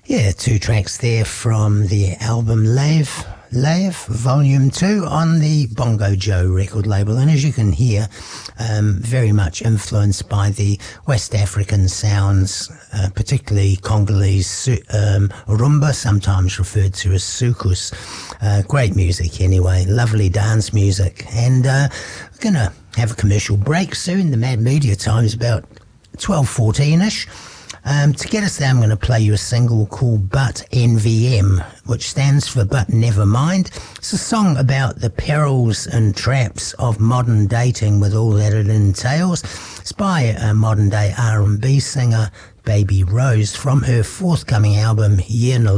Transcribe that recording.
Yeah, two tracks there from the album Lave Volume 2 on the Bongo Joe record label. And as you can hear, very much influenced by the West African sounds, particularly Congolese rumba, sometimes referred to as soukous. Great music anyway, lovely dance music. And we're going to have a commercial break soon. The Mad Media time is about 12:14ish. To get us there, I'm going to play you a single called But NVM, which stands for But Never Mind. It's a song about the perils and traps of modern dating with all that it entails. It's by a modern-day R&B singer, Baby Rose, from her forthcoming album, Year